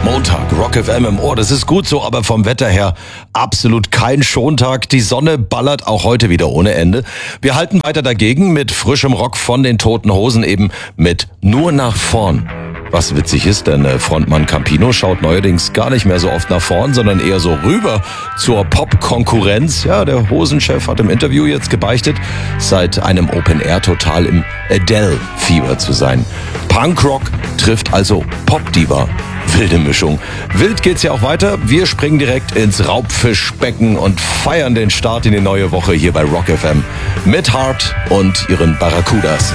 Montag, Rock FM im Ohr, das ist gut so, aber vom Wetter her absolut kein Schontag. Die Sonne ballert auch heute wieder ohne Ende. Wir halten weiter dagegen mit frischem Rock von den Toten Hosen, eben mit Nur nach vorn. Was witzig ist, denn Frontmann Campino schaut neuerdings gar nicht mehr so oft nach vorn, sondern eher so rüber zur Pop-Konkurrenz. Ja, der Hosenchef hat im Interview jetzt gebeichtet, seit einem Open Air total im Adele-Fieber zu sein. Punkrock trifft also Pop-Diva. Wilde Mischung. Wild geht's ja auch weiter. Wir springen direkt ins Raubfischbecken und feiern den Start in die neue Woche hier bei Rock FM mit Heart und ihren Barracudas.